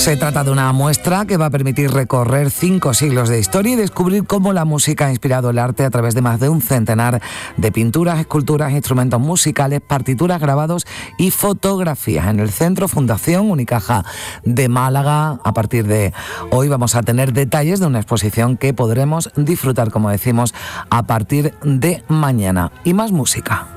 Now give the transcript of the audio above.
Se trata de una muestra que va a permitir recorrer 5 siglos de historia y descubrir cómo la música ha inspirado el arte a través de más de un centenar de pinturas, esculturas, instrumentos musicales, partituras, grabados y fotografías. En el Centro Fundación Unicaja de Málaga, a partir de hoy vamos a tener detalles de una exposición que podremos disfrutar, como decimos, a partir de mañana. Y más música.